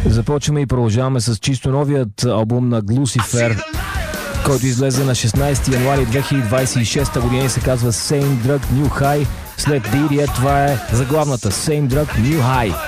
Започваме и продължаваме с чисто новият албум на Глусифер, който излезе на 16 януари 2026 година и се казва Same Drug New High. След The Idiot това е заглавната Same Drug New High.